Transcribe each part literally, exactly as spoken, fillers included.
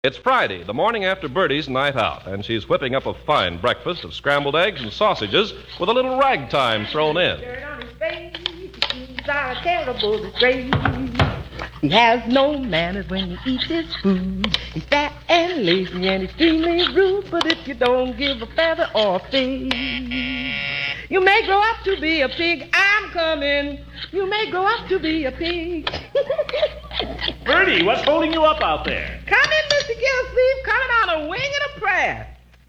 It's Friday, the morning after Bertie's night out, and she's whipping up a fine breakfast of scrambled eggs and sausages with a little ragtime thrown in. Dirt on his face, he's a terrible disgrace. He has no manners when he eats his food. He's fat and lazy and extremely rude, but if you don't give a feather or a fig, you may grow up to be a pig. I'm coming. You may grow up to be a pig. Bertie, what's holding you up out there? Come in, Mister Gillsleeve, coming on a wing and a prayer.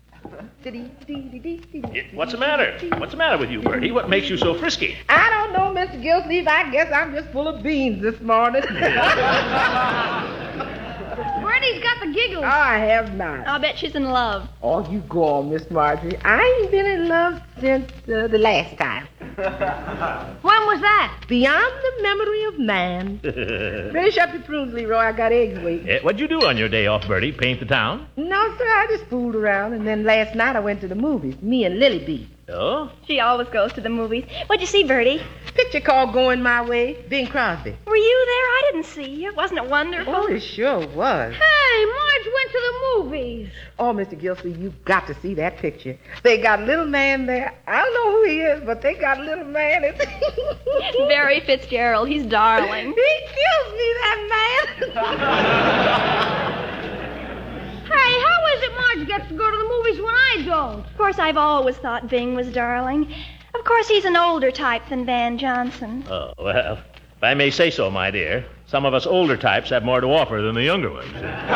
Yeah, what's the matter? What's the matter with you, Bertie? What makes you so frisky? I don't know, Mister Gillsleeve. I guess I'm just full of beans this morning. Bertie's got the giggles. I have not. I'll bet she's in love. Oh, you go on, Miss Marjorie. I ain't been in love since uh, the last time. When was that? Beyond the memory of man. Finish up your prunes, Leroy. I got eggs waiting. Eh, what'd you do on your day off, Bertie? Paint the town? No, sir. I just fooled around, and then last night I went to the movies. Me and Lily B. Oh? She always goes to the movies. What'd you see, Bertie? Picture called Going My Way. Bing Crosby. Were you there? I didn't see you. Wasn't it wonderful? Oh, it sure was. Hey, Marge went to the movies. Oh, Mister Gillsleeve, you've got to see that picture. They got little man there. I don't know who he is, but they got little man. Barry Fitzgerald. He's darling. He kills me, that man. Hey, how is it Marge gets to go to the movies when I don't? Of course, I've always thought Bing was darling. Of course, he's an older type than Van Johnson. Oh, well, if I may say so, my dear, some of us older types have more to offer than the younger ones.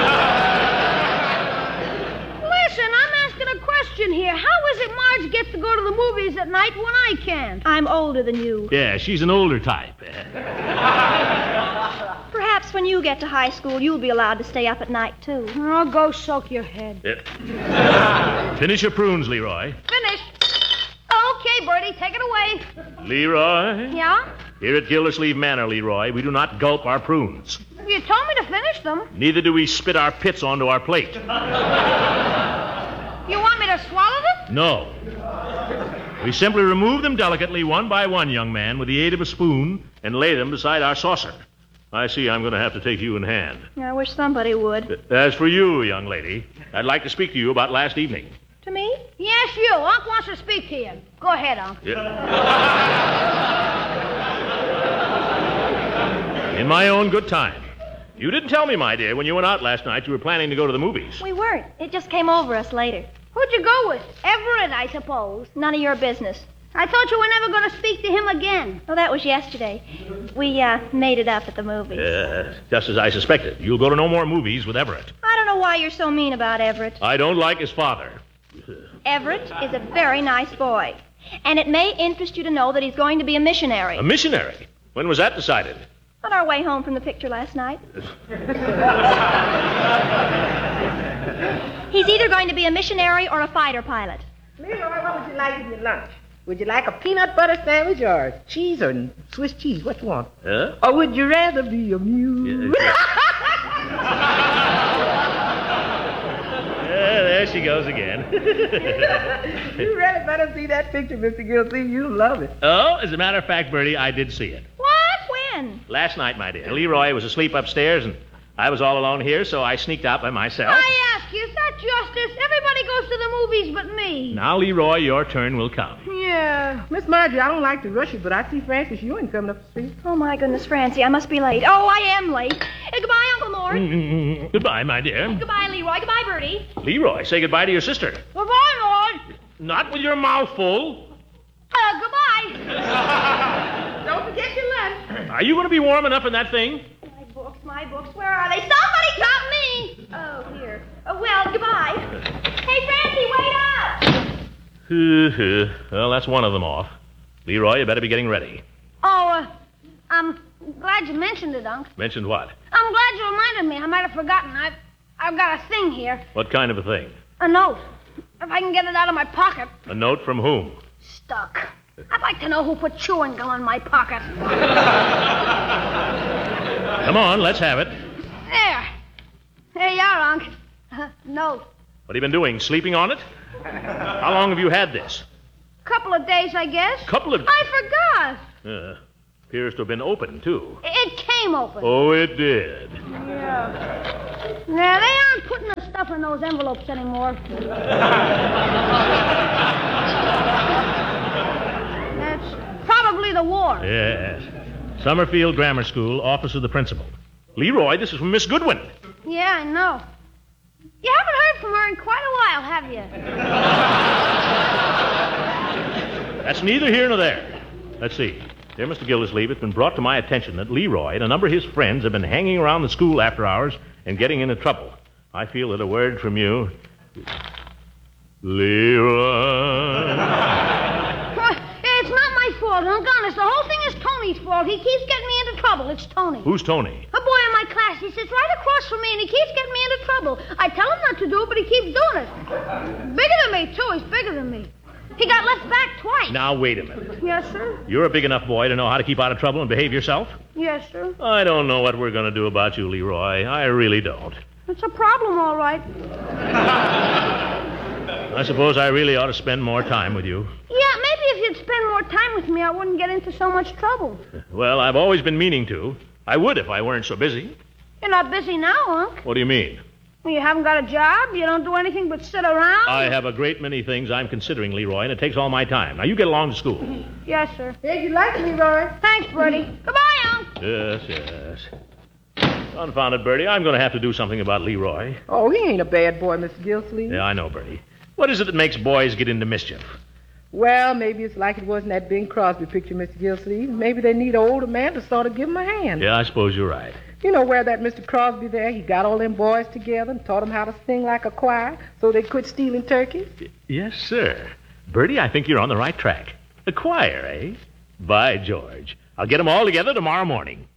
Listen, I'm asking a question here. How is it Marge gets to go to the movies at night when I can't? I'm older than you. Yeah, she's an older type. Perhaps when you get to high school, you'll be allowed to stay up at night, too. Oh, go soak your head. Yeah. Finish your prunes, Leroy. Finished. Okay, Bertie, take it away. Leroy? Yeah? Here at Gildersleeve Manor, Leroy, we do not gulp our prunes. You told me to finish them. Neither do we spit our pits onto our plate. You want me to swallow them? No. We simply remove them delicately one by one, young man, with the aid of a spoon, and lay them beside our saucer. I see I'm going to have to take you in hand. I wish somebody would. As for you, young lady, I'd like to speak to you about last evening. To me? Yes, you. Unc wants to speak to you. Go ahead, Unc. Yeah. In my own good time. You didn't tell me, my dear, when you went out last night you were planning to go to the movies. We weren't. It just came over us later. Who'd you go with? Everett, I suppose. None of your business. I thought you were never going to speak to him again. Oh, that was yesterday. We, uh, made it up at the movies. Uh, just as I suspected. You'll go to no more movies with Everett. I don't know why you're so mean about Everett. I don't like his father. Everett is a very nice boy. And it may interest you to know that he's going to be a missionary. A missionary? When was that decided? On our way home from the picture last night. He's either going to be a missionary or a fighter pilot. Leroy, what would you like in your lunch? Would you like a peanut butter sandwich or cheese or Swiss cheese? What you want? Huh? Or would you rather be a mule? Yeah, there she goes again. You really better see that picture, Mister Gillsleeve. You'll love it. Oh, as a matter of fact, Bertie, I did see it. What? When? Last night, my dear. Leroy was asleep upstairs, and I was all alone here, so I sneaked out by myself. I ask you, is that justice? Everybody goes to the movies but me. Now, Leroy, your turn will come. Yeah. Miss Marjorie, I don't like to rush you, but I see Francis Ewing coming up the street. Oh, my goodness, Francie, I must be late. Oh, I am late. Hey, goodbye, Uncle Mort. Mm-hmm. Goodbye, my dear. Goodbye, Leroy. Goodbye, Bertie. Leroy, say goodbye to your sister. Goodbye, Mort. Not with your mouth full. Uh, goodbye. Don't forget your lunch. Are you going to be warm enough in that thing? My books, my books, where are they? Somebody taught me. Oh, here. Oh, well, goodbye. Hey, Francie, wait up. Well, that's one of them off. Leroy, you better be getting ready. Oh, uh, I'm glad you mentioned it, Unc. Mentioned what? I'm glad you reminded me. I might have forgotten. I've, I've got a thing here. What kind of a thing? A note. If I can get it out of my pocket. A note from whom? Stuck. I'd like to know who put chewing gum in my pocket. Come on, let's have it. There. There you are, Unc. Uh, note. What have you been doing, sleeping on it? How long have you had this? Couple of days, I guess. Couple of... I forgot. Uh, appears to have been open, too. It came open. Oh, it did. Yeah. There they are, aren't putting the stuff in those envelopes anymore. That's probably the war. Yes. Summerfield Grammar School, office of the principal. Leroy, this is from Miss Goodwin. Yeah, I know. You haven't heard from her in quite a while, have you? That's neither here nor there. Let's see. Dear Mister Gildersleeve, it's been brought to my attention that Leroy and a number of his friends have been hanging around the school after hours and getting into trouble. I feel that a word from you... Leroy... It's not my fault, Unc. Honest, the whole thing is Tony's fault. He keeps getting me into trouble. It's Tony. Who's Tony? A boy in my class. He sits right across from me, and he keeps getting me into trouble. I tell him not to do it, but he keeps doing it. Bigger than me, too. He's bigger than me. He got left back twice. Now, wait a minute. Yes, sir? You're a big enough boy to know how to keep out of trouble and behave yourself? Yes, sir. I don't know what we're going to do about you, Leroy. I really don't. It's a problem, all right. I suppose I really ought to spend more time with you. Yeah, maybe if you'd spend more time with me, I wouldn't get into so much trouble. Well, I've always been meaning to. I would if I weren't so busy. You're not busy now, Unc. What do you mean? Well, you haven't got a job? You don't do anything but sit around? I have a great many things I'm considering, Leroy, and it takes all my time. Now, you get along to school. Yes, sir. If you like me, Roy. Thanks, Bertie. Goodbye, Unc. Yes, yes. Confound it, Bertie. I'm going to have to do something about Leroy. Oh, he ain't a bad boy, Mister Gilsleeve. Yeah, I know, Bertie. What is it that makes boys get into mischief? Well, maybe it's like it was in that Bing Crosby picture, Mister Gilsleeve. Maybe they need an older man to sort of give them a hand. Yeah, I suppose you're right. You know where that Mister Crosby there, he got all them boys together and taught them how to sing like a choir so they quit stealing turkeys? Y- yes, sir. Bertie, I think you're on the right track. A choir, eh? By George. I'll get them all together tomorrow morning.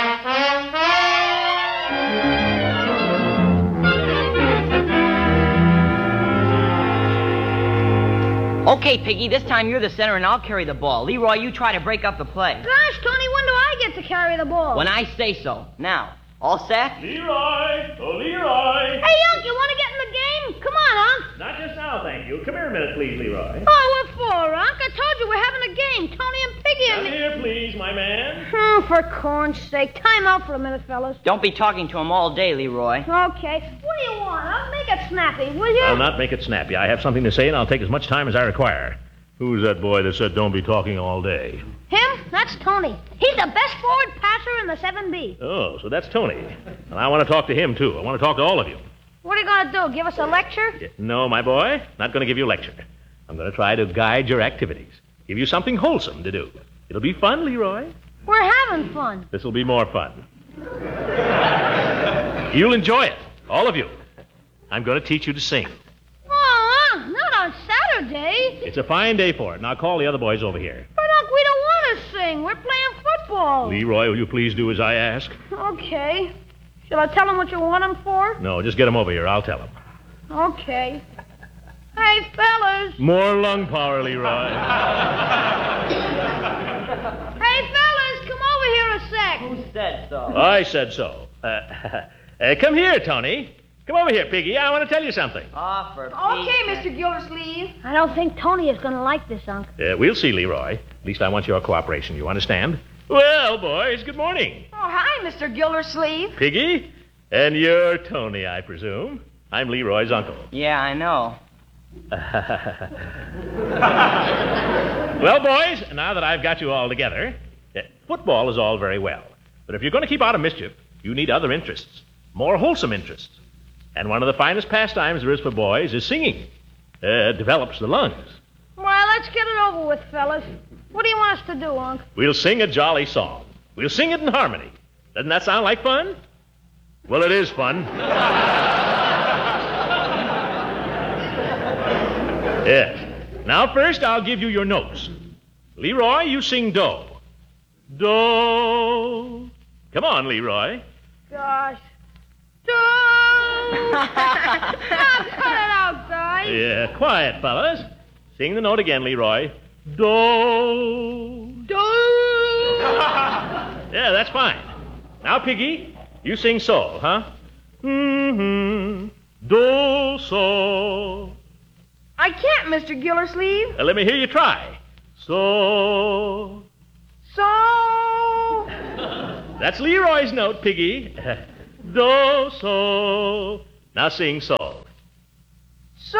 Okay, Piggy, this time you're the center and I'll carry the ball. Leroy, you try to break up the play. Gosh, Tony, when do I get to carry the ball? When I say so. Now, all set? Leroy! Oh, Leroy! Hey, Unc, you want to get in the game? Come on, Unc. Not just now, thank you. Come here a minute, please, Leroy. Oh, what for, Unc? I told you we're having a game. Tony and Piggy and Come me. here, please, my man. Oh, for corn's sake. Time out for a minute, fellas. Don't be talking to him all day, Leroy. Okay. What do you want, Unc? Make it snappy, will you? I'll not make it snappy. I have something to say, and I'll take as much time as I require. Who's that boy that said don't be talking all day? Him? That's Tony. He's the best forward passer in the seven B. Oh, so that's Tony. And I want to talk to him, too. I want to talk to all of you. What are you going to do, give us a lecture? No, my boy, not going to give you a lecture. I'm going to try to guide your activities, give you something wholesome to do. It'll be fun, Leroy. We're having fun. This will be more fun. You'll enjoy it, all of you. I'm going to teach you to sing. Oh, Unc, not on Saturday. It's a fine day for it, and I'll call the other boys over here. But, Unc, we don't want to sing. We're playing football. Leroy, will you please do as I ask? Okay. Shall I tell him what you want him for? No, just get them over here. I'll tell them. Okay. Hey, fellas. More lung power, Leroy. Hey, fellas, come over here a sec. Who said so? I said so. Uh, uh, come here, Tony. Come over here, Piggy. I want to tell you something. Oh, for Okay, Pete's Mister Gildersleeve. I don't think Tony is going to like this, Unc. Uh, we'll see, Leroy. At least I want your cooperation. You understand? Well, boys, good morning. Oh, hi, Mister Gildersleeve. Piggy, and you're Tony, I presume. I'm Leroy's uncle. Yeah, I know. Well, boys, now that I've got you all together, uh, football is all very well. But if you're going to keep out of mischief, you need other interests, more wholesome interests. And one of the finest pastimes there is for boys is singing. Uh, it develops the lungs. Well, let's get it over with, fellas. What do you want us to do, Unc? We'll sing a jolly song. We'll sing it in harmony. Doesn't that sound like fun? Well, it is fun. Yes. Now, first, I'll give you your notes. Leroy, you sing do. Do. Come on, Leroy. Gosh. Do. Now, cut it out, guys. Yeah, quiet, fellas. Sing the note again, Leroy. Do. Do. Yeah, that's fine. Now, Piggy, you sing so, huh? Mm-hmm. Do, so. I can't, Mister Gildersleeve. Uh, let me hear you try. So. So. That's Leroy's note, Piggy. Do, so. Now sing so. So...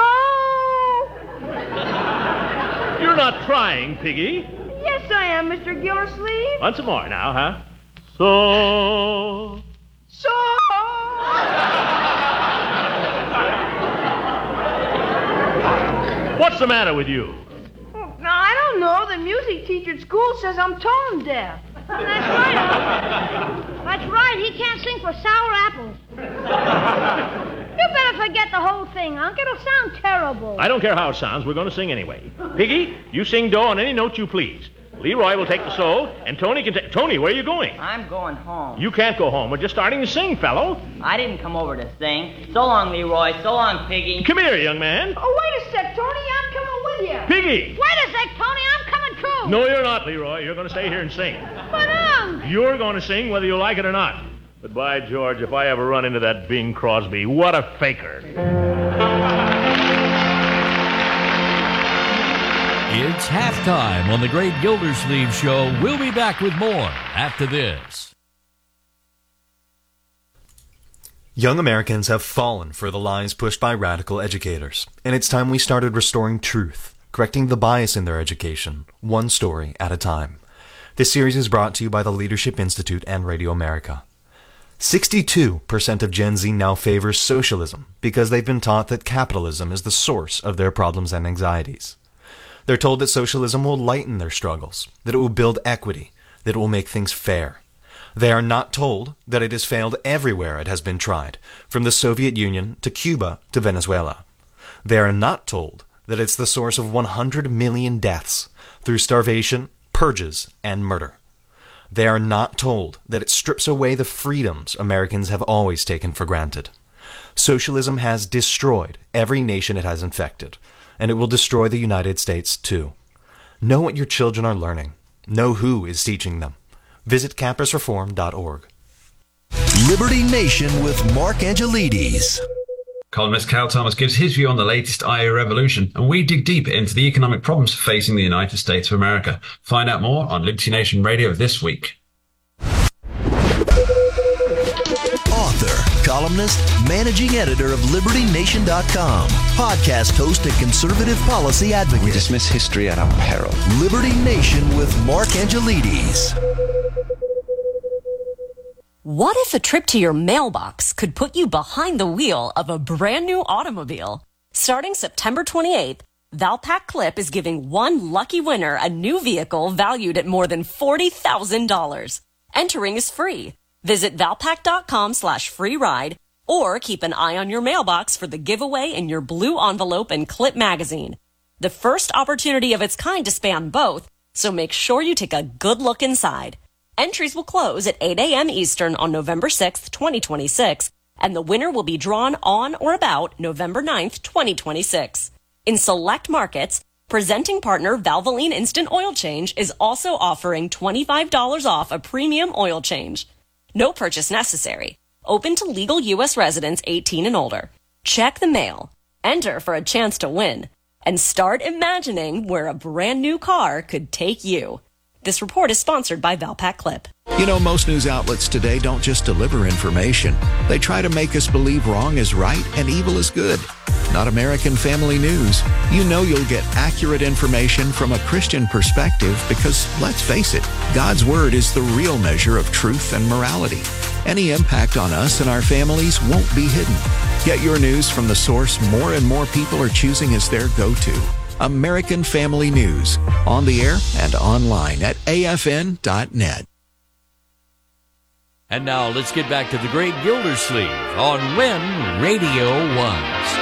You're not trying, Piggy. Yes, I am, Mister Gildersleeve. Once more now, huh? So... So... What's the matter with you? Now, I don't know. The music teacher at school says I'm tone deaf. That's right, Uncle. That's right. He can't sing for sour apples. You better forget the whole thing, Unc. It'll sound terrible. I don't care how it sounds. We're going to sing anyway. Piggy, you sing do on any note you please. Leroy will take the so, and Tony can take... Tony, where are you going? I'm going home. You can't go home. We're just starting to sing, fellow. I didn't come over to sing. So long, Leroy. So long, Piggy. Come here, young man. Oh, wait a sec, Tony. I'm coming with you. Piggy! Wait a sec, Tony. I'm coming too. No, you're not, Leroy. You're going to stay here and sing. But, Unc. You're going to sing whether you like it or not. But by George, if I ever run into that Bing Crosby, what a faker. It's halftime on the Great Gildersleeve Show. We'll be back with more after this. Young Americans have fallen for the lies pushed by radical educators, and it's time we started restoring truth, correcting the bias in their education, one story at a time. This series is brought to you by the Leadership Institute and Radio America. sixty-two percent of Gen Z now favors socialism because they've been taught that capitalism is the source of their problems and anxieties. They're told that socialism will lighten their struggles, that it will build equity, that it will make things fair. They are not told that it has failed everywhere it has been tried, from the Soviet Union to Cuba to Venezuela. They are not told that it's the source of one hundred million deaths through starvation, purges, and murder. They are not told that it strips away the freedoms Americans have always taken for granted. Socialism has destroyed every nation it has infected, and it will destroy the United States too. Know what your children are learning. Know who is teaching them. Visit campus reform dot org. Liberty Nation with Mark Angelides. Columnist Cal Thomas gives his view on the latest I A revolution, and we dig deep into the economic problems facing the United States of America. Find out more on Liberty Nation Radio this week. Author, columnist, managing editor of Liberty Nation dot com, podcast host and conservative policy advocate. We dismiss history at our peril. Liberty Nation with Mark Angelides. What if a trip to your mailbox could put you behind the wheel of a brand new automobile? Starting September twenty-eighth, Valpak Clip is giving one lucky winner a new vehicle valued at more than forty thousand dollars. Entering is free. Visit Valpak.com slash free ride or keep an eye on your mailbox for the giveaway in your blue envelope and Clip magazine. The first opportunity of its kind to span both, so make sure you take a good look inside. Entries will close at eight a.m. Eastern on November sixth, twenty twenty-six, and the winner will be drawn on or about November ninth, twenty twenty-six. In select markets, presenting partner Valvoline Instant Oil Change is also offering twenty-five dollars off a premium oil change. No purchase necessary. Open to legal U S residents eighteen and older. Check the mail. Enter for a chance to win. And start imagining where a brand new car could take you. This report is sponsored by Valpak Clip. You know, most news outlets today don't just deliver information. They try to make us believe wrong is right and evil is good. Not American Family News. You know you'll get accurate information from a Christian perspective because, let's face it, God's Word is the real measure of truth and morality. Any impact on us and our families won't be hidden. Get your news from the source more and more people are choosing as their go-to. American Family News, on the air and online at A F N dot net. And now let's get back to the Great Gildersleeve on When Radio Was.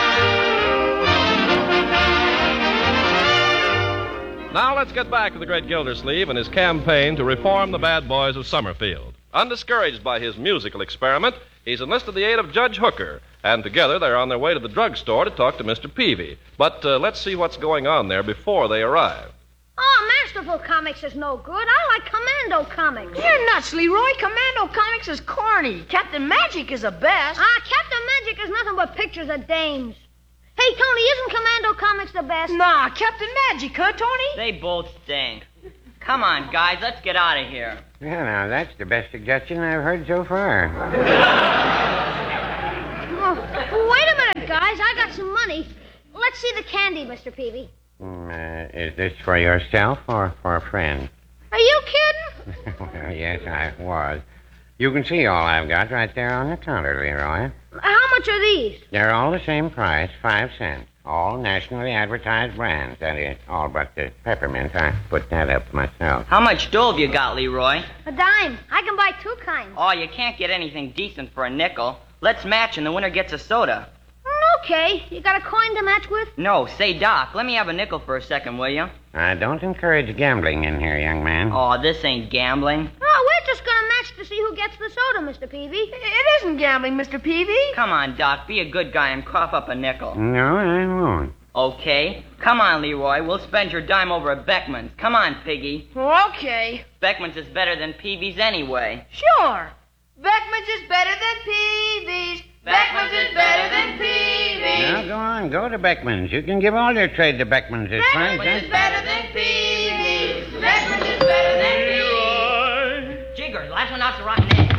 Now let's get back to the Great Gildersleeve and his campaign to reform the bad boys of Summerfield. Undiscouraged by his musical experiment, he's enlisted the aid of Judge Hooker, and together they're on their way to the drugstore to talk to Mister Peavy. But uh, let's see what's going on there before they arrive. Oh, Masterful Comics is no good. I like Commando Comics. You're nuts, Leroy. Commando Comics is corny. Captain Magic is the best. Ah, Captain Magic is nothing but pictures of dames. Hey, Tony, isn't Commando Comics the best? Nah, Captain Magic, huh, Tony? They both stink. Come on, guys, let's get out of here. Yeah, now, that's the best suggestion I've heard so far. Oh, wait a minute, guys. I got some money. Let's see the candy, Mister Peavy. Mm, uh, is this for yourself or for a friend? Are you kidding? Well, yes, I was. You can see all I've got right there on the counter, Leroy. How much are these? They're all the same price, five cents. All nationally advertised brands. That is, all but the peppermint. I put that up myself. How much dough have you got, Leroy? A dime. I can buy two kinds. Oh, you can't get anything decent for a nickel. Let's match and the winner gets a soda. Okay. You got a coin to match with? No. Say, Doc, let me have a nickel for a second, will you? I don't encourage gambling in here, young man. Oh, this ain't gambling. Oh, we're just going to match to see who gets the soda, Mister Peavy. It isn't gambling, Mister Peavy. Come on, Doc, be a good guy and cough up a nickel. No, I won't. Okay. Come on, Leroy. We'll spend your dime over at Beckman's. Come on, Piggy. Okay. Beckman's is better than Peavy's anyway. Sure. Beckman's is better than Peavy's. Beckman's is better than Peavy's. Now, go on. Go to Beckman's. You can give all your trade to Beckman's this price. Beckman's is better than Peavy's. Beckman's is better than Peavy's. Jigger, last one out's a rotten egg.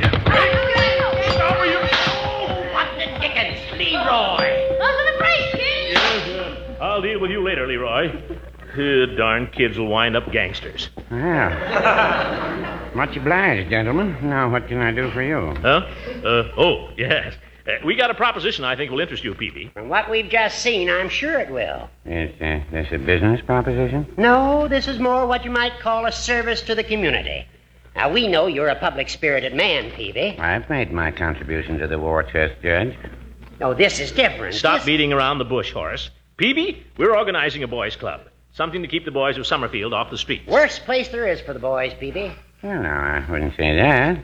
Over you. What the dickens, Leroy? Those are the brakes, kid. Yes, uh, I'll deal with you later, Leroy. Uh, darn kids will wind up gangsters. Well, much obliged, gentlemen. Now, what can I do for you? Huh? Uh, oh, yes. Uh, we got a proposition I think will interest you, Peavy. From what we've just seen, I'm sure it will. Is uh, this a business proposition? No, this is more what you might call a service to the community. Now, we know you're a public-spirited man, Peavy. I've made my contribution to the war chest, Judge. Oh, this is different. Stop this... beating around the bush, Horace. Peavy, we're organizing a boys' club. Something to keep the boys of Summerfield off the streets. Worst place there is for the boys, Peavy. Well, no, I wouldn't say that.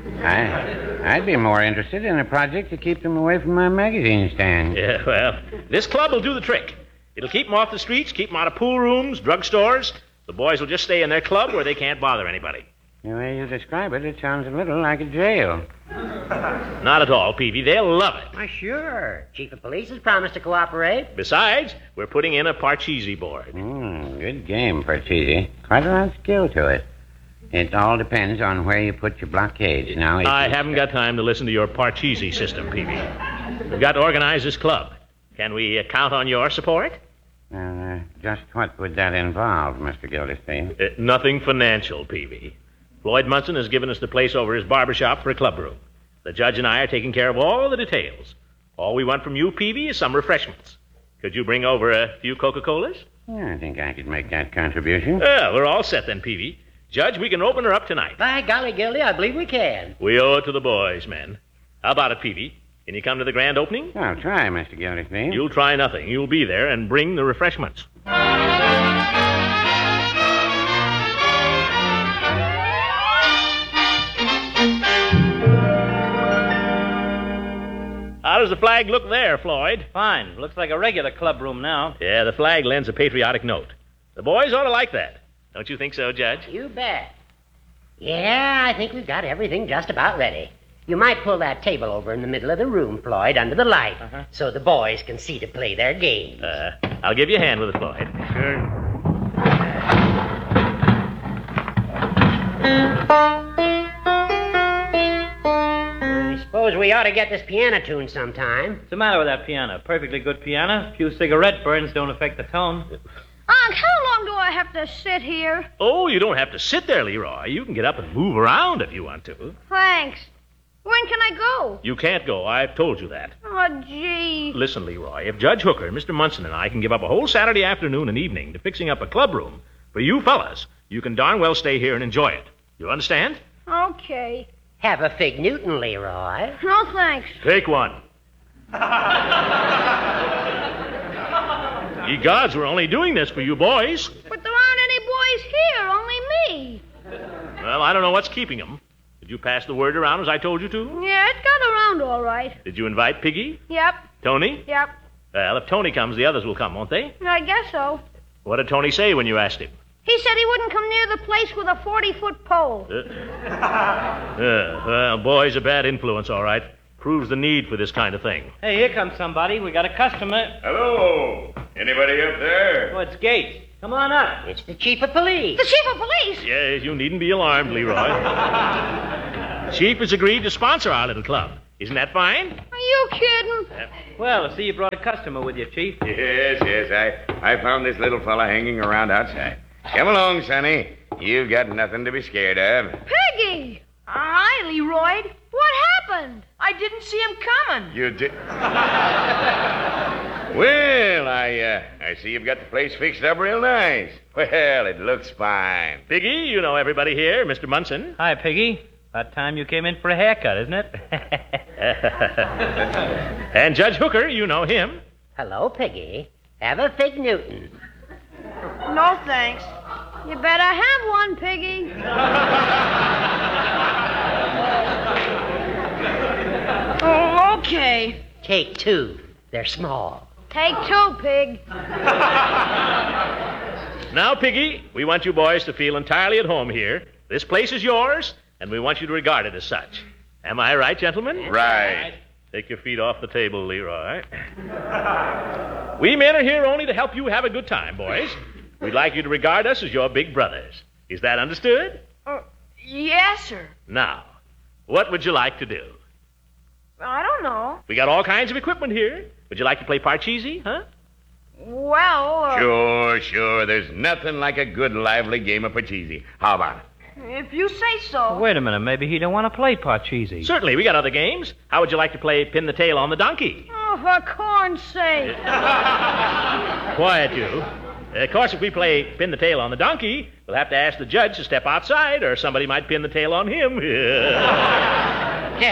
I, I'd be more interested in a project to keep them away from my magazine stand. Yeah, well, this club will do the trick. It'll keep them off the streets, keep them out of pool rooms, drug stores. The boys will just stay in their club where they can't bother anybody. The way you describe it, it sounds a little like a jail. Not at all, Peavy. They'll love it. Why, sure. Chief of Police has promised to cooperate. Besides, we're putting in a Parcheesi board. Mm, good game, Parcheesi. Quite a lot of skill to it. It all depends on where you put your blockades. Now, I haven't got time to listen to your Parcheesi system, Peavy. We've got to organize this club. Can we uh, count on your support? Uh, just what would that involve, Mister Gildersleeve? Uh, nothing financial, Peavy. Floyd Munson has given us the place over his barber shop for a club room. The judge and I are taking care of all the details. All we want from you, Peavy, is some refreshments. Could you bring over a few Coca-Colas? Yeah, I think I could make that contribution. Well, we're all set then, Peavy. Judge, we can open her up tonight. By golly, Gildy, I believe we can. We owe it to the boys, men. How about it, Peavy? Can you come to the grand opening? I'll try, Mister Gildersleeve. You'll try nothing. You'll be there and bring the refreshments. How does the flag look there, Floyd? Fine. Looks like a regular club room now. Yeah, the flag lends a patriotic note. The boys ought to like that. Don't you think so, Judge? You bet. Yeah, I think we've got everything just about ready. You might pull that table over in the middle of the room, Floyd, under the light, uh-huh. so the boys can see to play their games. Uh, I'll give you a hand with it, Floyd. Sure. I suppose we ought to get this piano tuned sometime. What's the matter with that piano? Perfectly good piano. A few cigarette burns don't affect the tone. Unc, how long do I have to sit here? Oh, you don't have to sit there, Leroy. You can get up and move around if you want to. Thanks. When can I go? You can't go. I've told you that. Oh, gee. Listen, Leroy, if Judge Hooker, Mister Munson, and I can give up a whole Saturday afternoon and evening to fixing up a club room for you fellas, you can darn well stay here and enjoy it. You understand? Okay. Have a fig Newton, Leroy. No, thanks. Take one. Ye gods, we're only doing this for you boys. But there aren't any boys here, only me. Well, I don't know what's keeping them. Did you pass the word around as I told you to? Yeah, it got around all right. Did you invite Piggy? Yep. Tony? Yep. Well, if Tony comes, the others will come, won't they? I guess so. What did Tony say when you asked him? He said he wouldn't come near the place with a forty-foot pole. Uh, uh, well, boy's a bad influence, all right. Proves the need for this kind of thing. Hey, here comes somebody. We got a customer. Hello. Anybody up there? Oh, it's Gates. Come on up. It's the chief of police. The chief of police? Yes, you needn't be alarmed, Leroy. Chief has agreed to sponsor our little club. Isn't that fine? Are you kidding? Well, I see you brought a customer with you, Chief. Yes, yes. I, I found this little fella hanging around outside. Come along, Sonny. You've got nothing to be scared of. Piggy! Hi, Leroy. What happened? I didn't see him coming. You did. Well, I uh, I see you've got the place fixed up real nice. Well, it looks fine. Piggy, you know everybody here. Mister Munson. Hi, Piggy. About time you came in for a haircut, isn't it? And Judge Hooker, you know him. Hello, Piggy. Have a Fig Newton. No, thanks. You better have one, Piggy. Oh, okay. Take two. They're small. Take two, Pig. Now, Piggy, we want you boys to feel entirely at home here. This place is yours, and we want you to regard it as such. Am I right, gentlemen? Right. Take your feet off the table, Leroy. We men are here only to help you have a good time, boys. We'd like you to regard us as your big brothers. Is that understood? Uh, yes, sir. Now, what would you like to do? I don't know. We got all kinds of equipment here. Would you like to play Parcheesi, huh? Well, uh, Sure, sure. There's nothing like a good, lively game of Parcheesi. How about it? if you say so. Wait a minute. Maybe he don't want to play Parcheesi. Certainly, we got other games. How would you like to play Pin the Tail on the Donkey? Oh, for corn's sake. Quiet, you. Of course, if we play Pin the Tail on the Donkey, we'll have to ask the judge to step outside, or somebody might pin the tail on him. Yeah.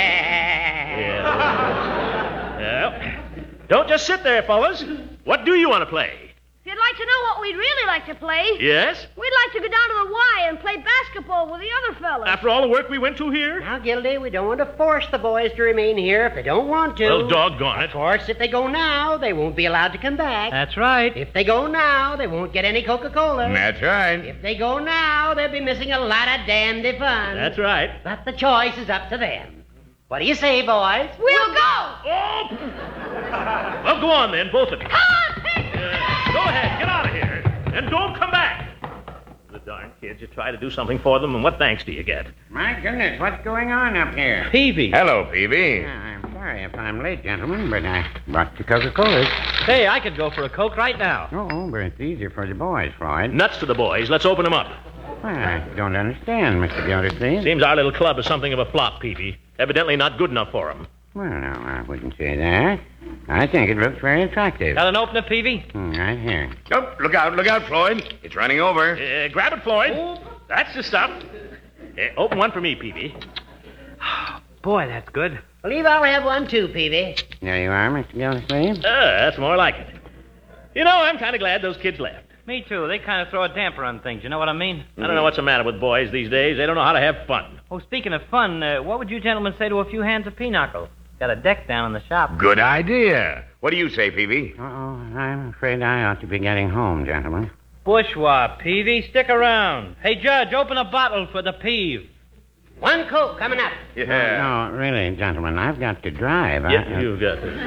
Well, don't just sit there, fellas. What do you want to play? If you'd like to know what we'd really like to play, Yes? we'd like to go down to the Y and play basketball with the other fellas. After all the work we went to here? Now, Gildy, we don't want to force the boys to remain here if they don't want to. Well, doggone it. Of course, if they go now, they won't be allowed to come back. That's right. If they go now, they won't get any Coca-Cola. That's right. If they go now, they'll be missing a lot of dandy fun. That's right. But the choice is up to them. What do you say, boys? We'll go. Oh! Well, go on then, both of you. Come on, Pig. Uh, go ahead, get out of here. And don't come back. The darn kids, you try to do something for them, and what thanks do you get? My goodness, what's going on up here? Peavy. Hello, Peavy. Yeah, I'm sorry if I'm late, gentlemen, but I brought the Coca-Colas. Hey, I could go for a Coke right now. Oh, but it's easier for the boys, Floyd. Nuts to the boys. Let's open them up. Well, I don't understand, Mister Gildersleeve. Seems our little club is something of a flop, Peavy. Evidently not good enough for them. Well, no, I wouldn't say that. I think it looks very attractive. Got an opener, Peavy? Hmm, right here. Oh, look out, look out, Floyd. It's running over. Uh, grab it, Floyd. That's the stuff. Uh, open one for me, Peavy. Boy, that's good. Believe I'll have one too, Peavy. There you are, Mister Gildersleeve. Uh, that's more like it. You know, I'm kind of glad those kids left. Me too. They kind of throw a damper on things. You know what I mean? I don't know what's the matter with boys these days. They don't know how to have fun. Oh, speaking of fun, uh, what would you gentlemen say to a few hands of pinochle? Got a deck down in the shop. Good idea. What do you say, Peavy? Uh-oh, I'm afraid I ought to be getting home, gentlemen. Bourgeois, Peavy, stick around. Hey, Judge, open a bottle for the peeve. One Coke coming up. Yeah. No, no, really, gentlemen, I've got to drive. Yeah, I, you've got to.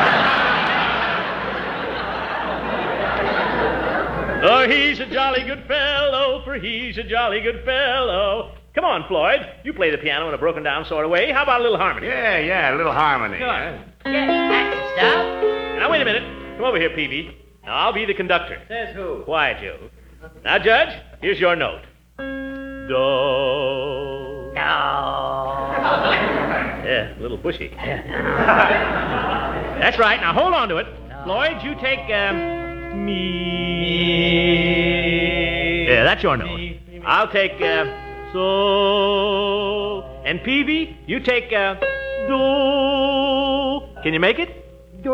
Oh, he's a jolly good fellow, for he's a jolly good fellow. Come on, Floyd. You play the piano in a broken-down sort of way. How about a little harmony? Yeah, yeah, a little harmony. Sure. Huh? Yeah, that's the stuff. Now, wait a minute. Come over here, Peavy. Now, I'll be the conductor. Says who? Quiet, you. Now, Judge, here's your note. Do. Yeah, a little bushy. That's right. Now, hold on to it. Floyd, you take, um, me. Yeah, that's your note. I'll take, uh, so. And Peavy, you take, uh, do. Can you make it? Do.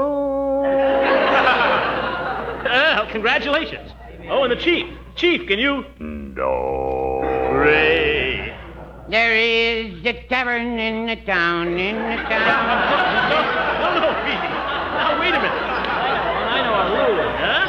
Well, congratulations. Oh, and the chief. Chief, can you? Do. Great. There is a tavern in the town, in the town. No, no, Peavy. Now, wait a minute. I know a rule. Huh?